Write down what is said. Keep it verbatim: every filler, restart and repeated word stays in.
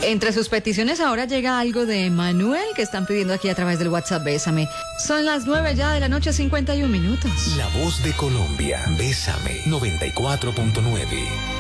Entre sus peticiones ahora llega algo de Manuel que están pidiendo aquí a través del WhatsApp Bésame. Son las nueve ya de la noche, cincuenta y un minutos. La voz de Colombia, Bésame, noventa y cuatro punto nueve.